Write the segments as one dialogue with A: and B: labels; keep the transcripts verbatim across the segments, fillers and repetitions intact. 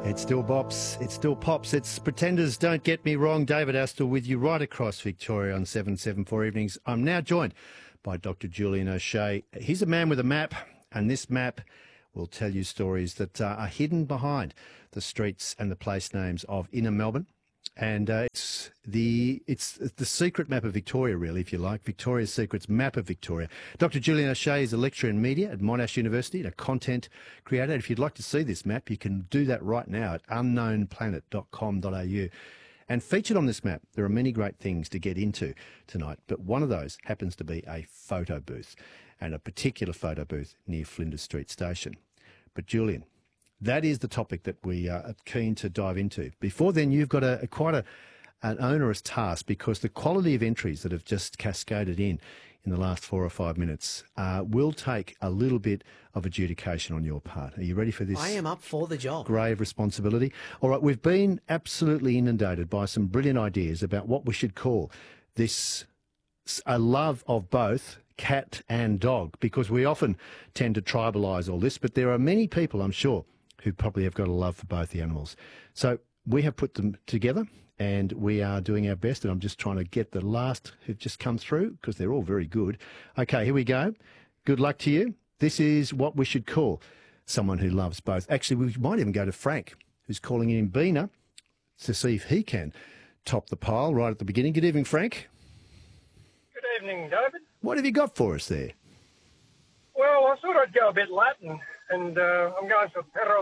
A: It still bops, it still pops. It's Pretenders Don't Get Me Wrong. David Astle with you right across Victoria on seven seven four evenings. I'm now joined by Doctor Julian O'Shea. He's a man with a map, and this map will tell you stories that uh, are hidden behind the streets and the place names of inner Melbourne. And uh, it's the it's the secret map of Victoria, really, if you like, Victoria's Secrets Map of Victoria. Doctor Julian O'Shea is a lecturer in media at Monash University and a content creator. If you'd like to see this map, you can do that right now at unknown planet dot com dot a u. And featured on this map, there are many great things to get into tonight, but one of those happens to be a photo booth, and a particular photo booth near Flinders Street Station. But Julian, that is the topic that we are keen to dive into. Before then, you've got a, a quite a, an onerous task, because the quality of entries that have just cascaded in in the last four or five minutes uh, will take a little bit of adjudication on your part. Are you ready for this?
B: I am up for the job.
A: Grave responsibility. All right, we've been absolutely inundated by some brilliant ideas about what we should call this, a love of both cat and dog, because we often tend to tribalise all this, but there are many people, I'm sure, who probably have got a love for both the animals. So we have put them together, and we are doing our best, and I'm just trying to get the last who've just come through, because they're all very good. Okay, here we go. Good luck to you. This is what we should call someone who loves both. Actually, we might even go to Frank, who's calling in Bina, to see if he can top the pile right at the beginning. Good evening, Frank.
C: Good evening, David.
A: What have you got for us there?
C: Well, I thought I'd go a bit Latin, and uh, I'm going for perro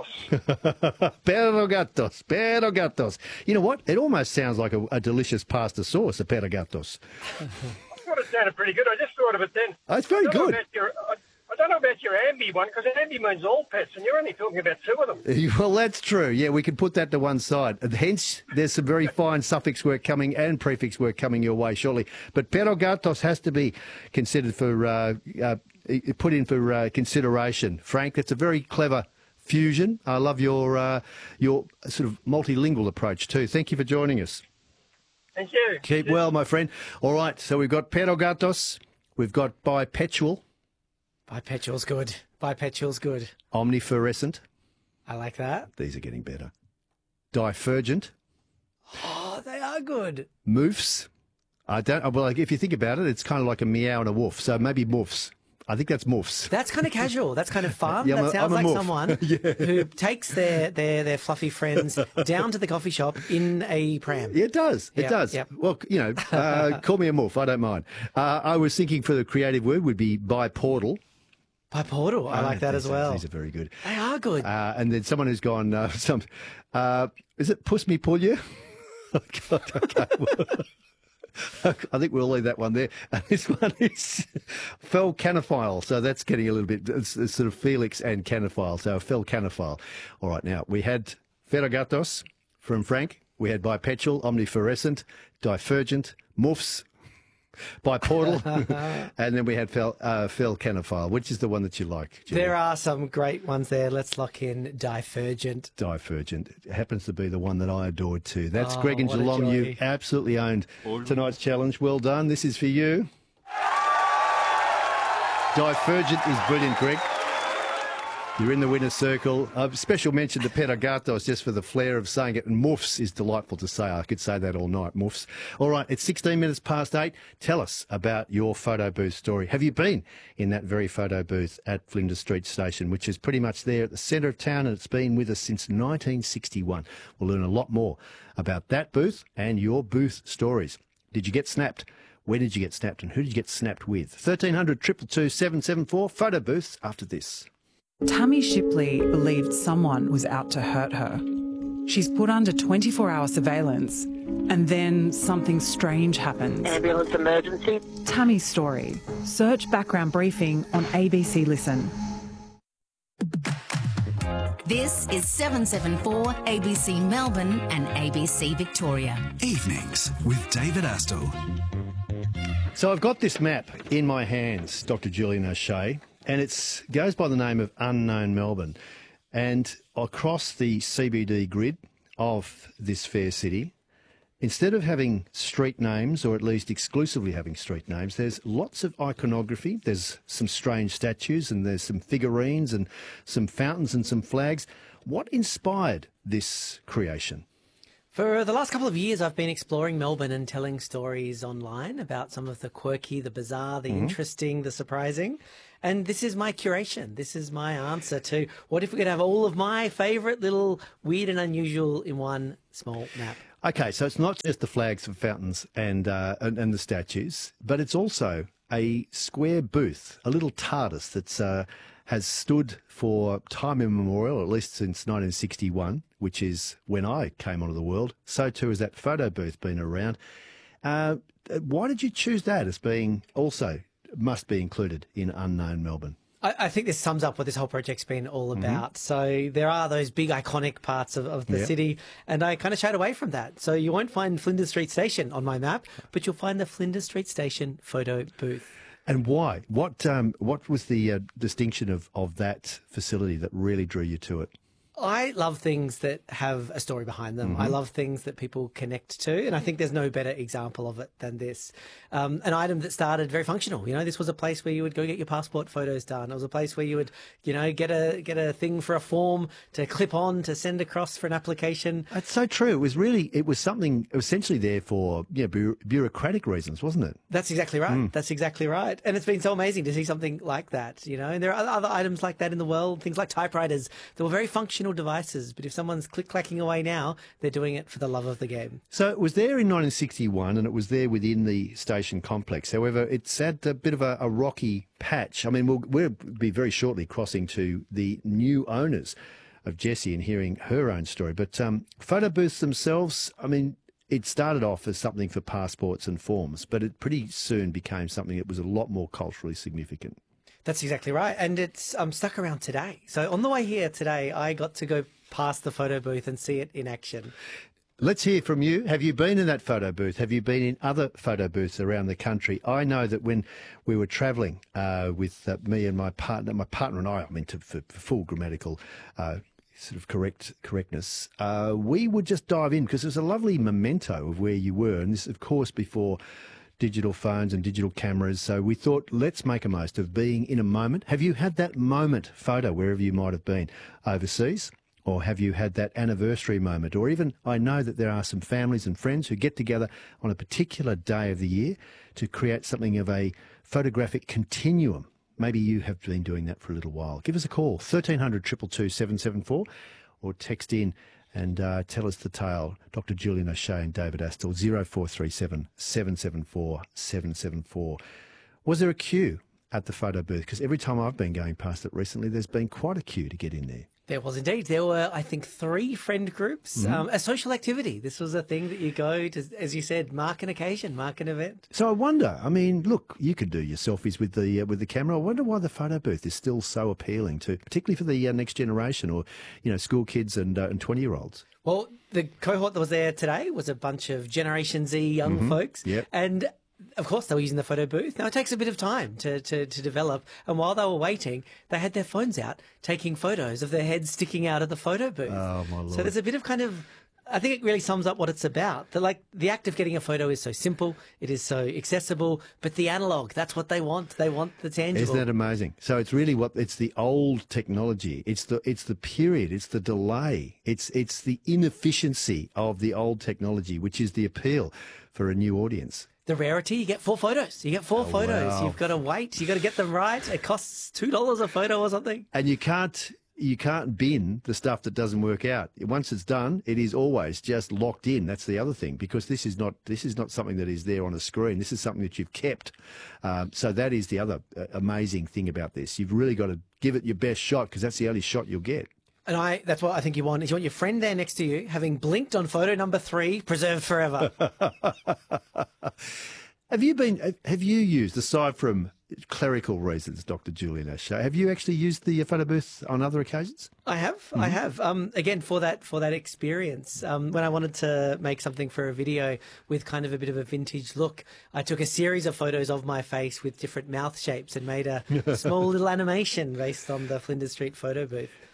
C: gatos.
A: Perro gatos, perro gatos. You know what? It almost sounds like a, a delicious pasta sauce, a perro gatos.
C: I thought it sounded pretty good. I just thought of it then.
A: Oh, it's very
C: I don't know
A: good.
C: about your, I, I don't know about your ambi one, because ambi means all pets, and you're only talking about two of them.
A: Well, that's true. Yeah, we can put that to one side. Hence, there's some very fine suffix work coming and prefix work coming your way shortly. But perro gatos has to be considered for, uh, uh, put in for uh, consideration. Frank, that's a very clever fusion. I love your uh, your sort of multilingual approach too. Thank you for joining us.
C: Thank you.
A: Keep well, my friend. All right, so we've got perro gatos, we've got bipetual.
B: Bipetual's good. Bipetual's good.
A: Omnifluorescent.
B: I like that.
A: These are getting better. Divergent.
B: Oh, they are good.
A: Moofs. I don't. Well, like, if you think about it, it's kind of like a meow and a woof. So maybe moofs. I think that's moofs.
B: That's kind of casual. That's kind of fun.
A: Yeah, I'm
B: that
A: a-
B: sounds
A: I'm a
B: like
A: moof.
B: someone
A: Yeah.
B: who takes their, their, their fluffy friends down to the coffee shop in a pram.
A: Yeah, it does. It
B: Yep,
A: does.
B: yep.
A: Well, you know, uh, call me a moof. I don't mind. Uh, I was thinking for the creative word would be biportal.
B: Biportal. I like that
A: These
B: as
A: are-
B: well.
A: These are very good.
B: They are good.
A: Uh, and then someone who's gone, uh, some, uh, is it puss me pull you? Okay. I think we'll leave that one there. And this one is fel canophile. So that's getting a little bit, it's, it's sort of Felix and canophile. So fel canophile. All right, now we had ferragatos from Frank. We had bipetual, omnifluorescent, divergent, moofs, biportal, and then we had fel, uh, fel canophile. Which is the one that you like, Julia?
B: There are some great ones there. Let's lock in Divergent.
A: Divergent. It happens to be the one that I adored too. That's
B: Oh,
A: Greg and
B: what a
A: Geelong.
B: joy.
A: You absolutely owned tonight's challenge. Well done. This is for you. Divergent is brilliant, Greg. You're in the winner's circle. A special mention to perro gatos just for the flair of saying it. And moofs is delightful to say. I could say that all night, moofs. All right, it's sixteen minutes past eight. Tell us about your photo booth story. Have you been in that very photo booth at Flinders Street Station, which is pretty much there at the centre of town, and it's been with us since nineteen sixty-one. We'll learn a lot more about that booth and your booth stories. Did you get snapped? Where did you get snapped, and who did you get snapped with? thirteen hundred, two two two, seven seven four. Photo booths after this.
D: Tammy Shipley believed someone was out to hurt her. She's put under twenty-four hour surveillance, and then something strange happens.
E: Ambulance emergency.
D: Tammy's story. Search background briefing on A B C Listen.
F: This is seven seven four A B C Melbourne and A B C Victoria.
G: Evenings with David Astle.
A: So I've got this map in my hands, Doctor Julian O'Shea, and it goes by the name of Unknown Melbourne. And across the C B D grid of this fair city, instead of having street names, or at least exclusively having street names, there's lots of iconography. There's some strange statues and there's some figurines and some fountains and some flags. What inspired this creation?
B: For the last couple of years, I've been exploring Melbourne and telling stories online about some of the quirky, the bizarre, the mm-hmm. interesting, the surprising. And this is my curation. This is my answer to what if we could have all of my favourite little weird and unusual in one small map.
A: Okay, so it's not just the flags and fountains and, uh, and, and the statues, but it's also a square booth, a little TARDIS that's uh, has stood for time immemorial, at least since nineteen sixty-one, which is when I came onto the world. So too has that photo booth been around. Uh, why did you choose that as being also must be included in Unknown Melbourne?
B: I, I think this sums up what this whole project's been all about. Mm-hmm. So there are those big iconic parts of, of the
A: yep.
B: city, and I kind of shied away from that. So you won't find Flinders Street Station on my map, but you'll find the Flinders Street Station photo booth.
A: And why? What um, what was the uh, distinction of, of that facility that really drew you to it?
B: I love things that have a story behind them. Mm-hmm. I love things that people connect to, and I think there's no better example of it than this. Um, an item that started very functional. You know, this was a place where you would go get your passport photos done. It was a place where you would, you know, get a get a thing for a form to clip on to send across for an application.
A: That's so true. It was really, it was something essentially there for you know, bu- bureaucratic reasons, wasn't it?
B: That's exactly right.
A: Mm.
B: That's exactly right. And it's been so amazing to see something like that. You know, and there are other items like that in the world. Things like typewriters that were very functional devices, but if someone's click-clacking away now, they're doing it for the love of the game.
A: So it was there in nineteen sixty-one, and it was there within the station complex. However, it's at a bit of a, a rocky patch. I mean, we'll, we'll be very shortly crossing to the new owners of Jessie and hearing her own story. But um, photo booths themselves, I mean, it started off as something for passports and forms, but it pretty soon became something that was a lot more culturally significant.
B: That's exactly right. And it's um, stuck around today. So on the way here today, I got to go past the photo booth and see it in action.
A: Let's hear from you. Have you been in that photo booth? Have you been in other photo booths around the country? I know that when we were travelling uh, with uh, me and my partner, my partner and I, I mean, to, for, for full grammatical uh, sort of correct correctness, uh, we would just dive in because it was a lovely memento of where you were. And this, of course, before digital phones and digital cameras. So we thought, let's make a most of being in a moment. Have you had that moment photo wherever you might have been overseas? Or have you had that anniversary moment? Or even, I know that there are some families and friends who get together on a particular day of the year to create something of a photographic continuum. Maybe you have been doing that for a little while. Give us a call, thirteen hundred, two two two, seven seven four, or text in and uh, tell us the tale. Doctor Julian O'Shea and David Astle, zero four three seven, seven seven four, seven seven four. Was there a queue at the photo booth? Because every time I've been going past it recently, there's been quite a queue to get in there.
B: There was indeed. There were, I think, three friend groups. Mm-hmm. Um, a social activity. This was a thing that you go to, as you said, mark an occasion, mark an event.
A: So I wonder, I mean, look, you could do your selfies with the uh, with the camera. I wonder why the photo booth is still so appealing to, particularly for the uh, next generation or, you know, school kids and uh, and twenty-year-olds.
B: Well, the cohort that was there today was a bunch of Generation Z young
A: mm-hmm.
B: folks.
A: Yep.
B: And of course, they were using the photo booth. Now, it takes a bit of time to, to, to develop. And while they were waiting, they had their phones out taking photos of their heads sticking out of the photo booth.
A: Oh, my Lord.
B: So there's a bit of kind of, I think it really sums up what it's about. The, like, the act of getting a photo is so simple. It is so accessible. But the analog, that's what they want. They want the tangible.
A: Isn't that amazing? So it's really what, it's the old technology. It's the, it's the period. It's the delay. It's, it's the inefficiency of the old technology, which is the appeal for a new audience.
B: The rarity, you get four photos. You get four
A: Oh,
B: photos.
A: wow.
B: You've got to wait. You've got to get them right. It costs two dollars a photo or something.
A: And you can't you can't bin the stuff that doesn't work out. Once it's done, it is always just locked in. That's the other thing, because this is not this is not something that is there on a screen. This is something that you've kept. Um, so that is the other uh, amazing thing about this. You've really got to give it your best shot, because that's the only shot you'll get.
B: And I, that's what I think you want, is you want your friend there next to you, having blinked on photo number three, preserved forever.
A: Have you been? Have you used, aside from clerical reasons, Doctor Julian O'Shea, have you actually used the photo booth on other occasions?
B: I have, mm-hmm. I have. Um, again, for that for that experience, um, when I wanted to make something for a video with kind of a bit of a vintage look, I took a series of photos of my face with different mouth shapes and made a small little animation based on the Flinders Street photo booth.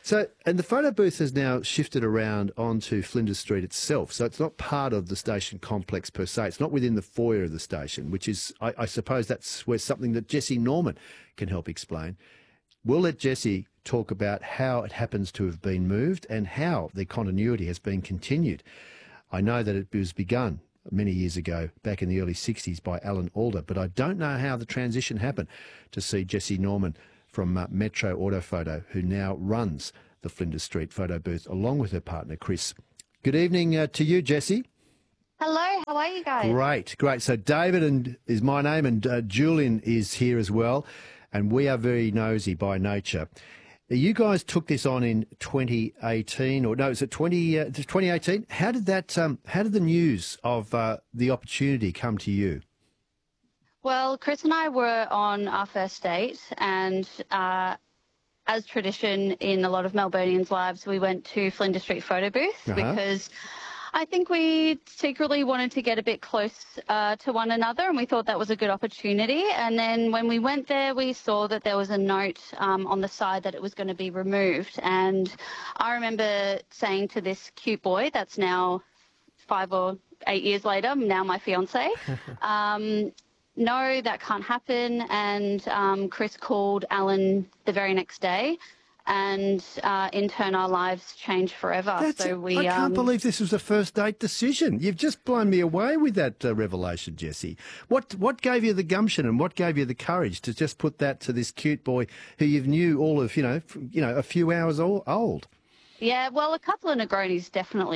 A: So, and the photo booth has now shifted around onto Flinders Street itself. So it's not part of the station complex per se. It's not within the foyer of the station, which is, I, I suppose that's where something that Jesse Norman can help explain. We'll let Jesse talk about how it happens to have been moved and how the continuity has been continued. I know that it was begun many years ago, back in the early sixties, by Alan Alder, but I don't know how the transition happened to see Jesse Norman from uh, Metro Autophoto, who now runs the Flinders Street photo booth, along with her partner, Chris. Good evening uh, to you, Jesse.
E: Hello, how are you guys?
A: Great, great. So David and is my name, and uh, Julian is here as well, and we are very nosy by nature. You guys took this on in twenty eighteen, or no, is it twenty, uh, twenty eighteen? How did that? Um, how did the news of uh, the opportunity come to you?
E: Well, Chris and I were on our first date, and uh, as tradition in a lot of Melburnians' lives, we went to Flinders Street Photo Booth
A: Uh-huh.
E: because I think we secretly wanted to get a bit close uh, to one another, and we thought that was a good opportunity. And then when we went there, we saw that there was a note um, on the side that it was going to be removed. And I remember saying to this cute boy that's now five or eight years later, now my fiance, um, no, that can't happen. And um, Chris called Alan the very next day. And uh, in turn, our lives changed forever.
A: That's
E: so
A: it.
E: we,
A: I can't
E: um,
A: believe this was a first date decision. You've just blown me away with that uh, revelation, Jesse. What what gave you the gumption and what gave you the courage to just put that to this cute boy who you knew all of, you know, f- you know, a few hours old? old?
E: Yeah, well, a couple of Negronis definitely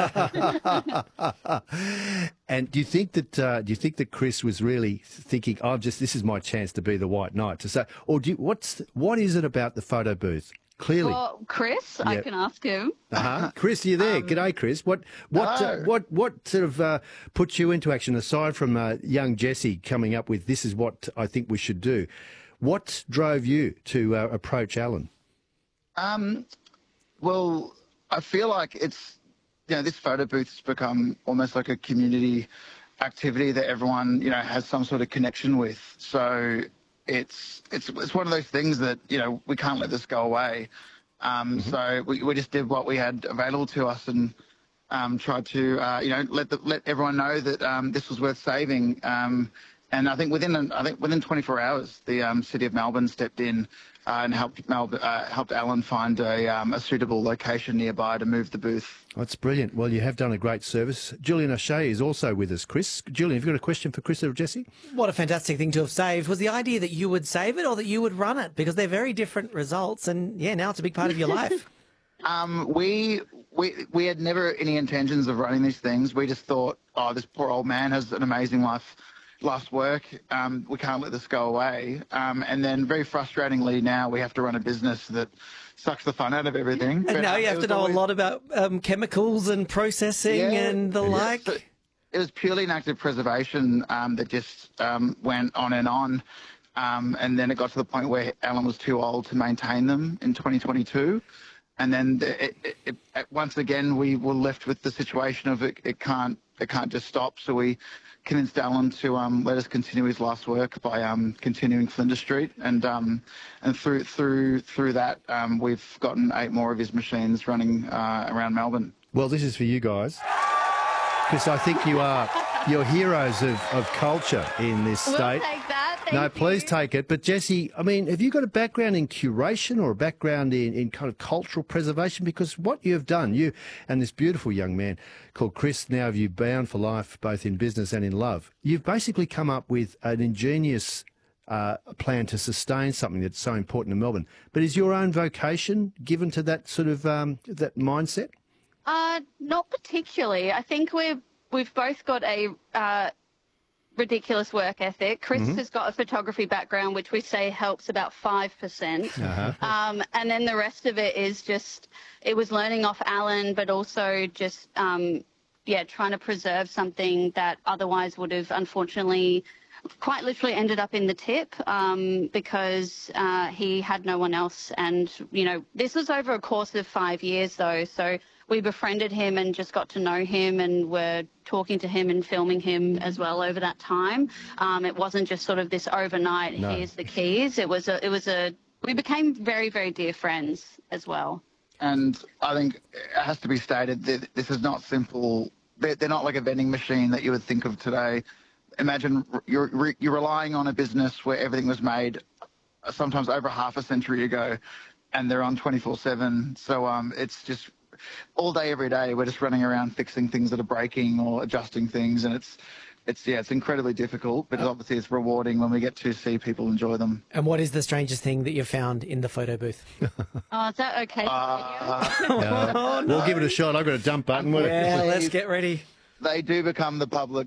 E: helped.
A: And do you think that uh, do you think that Chris was really thinking, "Oh, just this is my chance to be the white knight"? To say, or do you, what's what is it about the photo booth? Clearly,
E: Well, Chris, I
A: Yep.
E: can ask him.
A: uh-huh. Chris, you there? G'day, Chris. What what uh,
H: Hello.
A: what what sort of uh, put you into action aside from uh, young Jesse coming up with this is what I think we should do? What drove you to uh, approach Alan?
H: Um, well, I feel like it's, you know, this photo booth has become almost like a community activity that everyone, you know, has some sort of connection with. So it's it's it's one of those things that, you know, we can't let this go away. Um, So we, we just did what we had available to us and um, tried to, uh, you know, let the, let everyone know that um, this was worth saving. Um, and I think within I think within twenty-four hours, the um, City of Melbourne stepped in uh, and helped Melbourne, uh, helped Alan find a, um, a suitable location nearby to move the booth.
A: That's brilliant. Well, you have done a great service. Julian O'Shea is also with us. Chris, Julian, have you got a question for Chris or Jesse?
B: What a fantastic thing to have saved. Was the idea that you would save it or that you would run it? Because they're very different results. And yeah, now it's a big part of your life.
H: Um, we we we had never any intentions of running these things. We just thought, oh, this poor old man has an amazing life. Last work, um, we can't let this go away. Um, and then very frustratingly now we have to run a business that sucks the fun out of everything.
B: And
H: But,
B: now
H: um,
B: you
H: it
B: have to
H: was
B: know
H: always-
B: a lot about um, chemicals and processing
H: Yeah,
B: and the
H: yeah.
B: like.
H: So it was purely an act of preservation um, that just um, went on and on. Um, and then it got to the point where Alan was too old to maintain them in twenty twenty-two. And then the, it, it, it, it, once again, we were left with the situation of it, it can't it can't just stop. So we convinced Alan to um, let us continue his last work by um, continuing Flinders Street, and um, and through through through that, um, we've gotten eight more of his machines running uh, around Melbourne.
A: Well, this is for you guys, because I think you are you're heroes of, of culture in this
E: We'll
A: state.
E: take that. Thank
A: No,
E: you.
A: please take it. But Jesse, I mean, have you got a background in curation or a background in, in kind of cultural preservation? Because what you have done, you and this beautiful young man called Chris, now of you bound for life, both in business and in love, you've basically come up with an ingenious uh, plan to sustain something that's so important in Melbourne. But is your own vocation given to that sort of um, that mindset?
E: Uh, not particularly. I think we've we've both got a uh, ridiculous work ethic. Chris
A: Mm-hmm.
E: has got a photography background, which we say helps about five percent.
A: Uh-huh.
E: Um, and then the rest of it is just, it was learning off Alan, but also just, um, yeah, trying to preserve something that otherwise would have unfortunately quite literally ended up in the tip um, because uh, he had no one else. And, you know, this was over a course of five years, though. So we befriended him and just got to know him and were talking to him and filming him as well over that time. Um, it wasn't just sort of this overnight,
A: No.
E: here's the keys. It was a, it was a, we became very, very dear friends as well.
H: And I think it has to be stated that this is not simple. They're, they're not like a vending machine that you would think of today. Imagine you're, you're relying on a business where everything was made sometimes over half a century ago, and they're on twenty-four seven. So um, it's just all day, every day, we're just running around fixing things that are breaking or adjusting things, and it's It's yeah, it's incredibly difficult, but obviously it's rewarding when we get to see people enjoy them.
B: And what is the strangest thing that you've found in the photo booth?
E: Oh, is that okay?
H: Uh,
A: No, we'll give it a shot. I've got a dump button.
B: Yeah, let's get ready.
H: They do become the public